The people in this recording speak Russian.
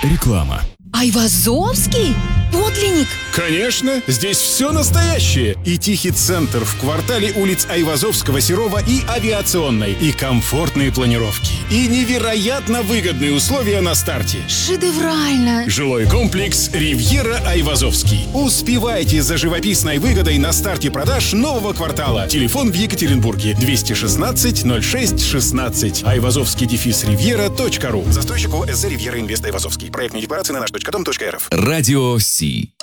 Реклама. Айвазовский? Подлинник? Конечно, здесь все настоящее. И тихий центр в квартале улиц Айвазовского, Серова и Авиационной. И комфортные планировки. И невероятно выгодные условия на старте. Шедеврально! Жилой комплекс «Ривьера Айвазовский». Успевайте за живописной выгодой на старте продаж нового квартала. Телефон в Екатеринбурге 216 06 16. Айвазовский-ривьера.ру. Застройщик ОСЗ «Ривьера Инвест Айвазовский». Проектные декларации на наш.дом.рф. Радио Си.